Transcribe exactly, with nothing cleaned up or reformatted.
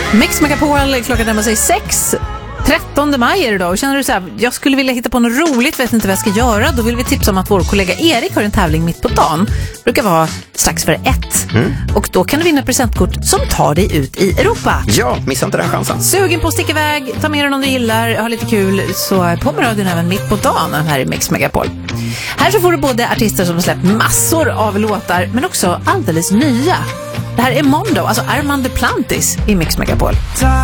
Mix Megapol, klockan närmar sig sex. trettonde maj är det då. Och känner du så här, jag skulle vilja hitta på något roligt, vet inte vad jag ska göra. Då vill vi tipsa om att vår kollega Erik har en tävling mitt på dagen. Brukar vara strax före ett. Mm. Och då kan du vinna presentkort som tar dig ut i Europa. Ja, missa inte den chansen. Sugen på att sticka iväg, ta med dig någon du gillar, ha lite kul. Så på med radion även mitt på dagen här i Mix Megapol. Här så får du både artister som har släppt massor av låtar, men också alldeles nya. Det här är Mondo, alltså Armand Duplantis i Mix Megapol.